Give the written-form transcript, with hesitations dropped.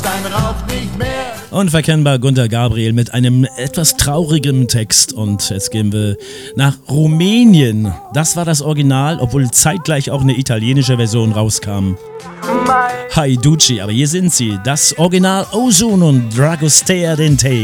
dann rauch nicht mehr. Unverkennbar Gunter Gabriel mit einem etwas traurigen Text. Und jetzt gehen wir nach Rumänien. Das war das Original, obwohl zeitgleich auch eine italienische Version rauskam. Haiducci, aber hier sind sie. Das Original Ozone und Dragostea Dente.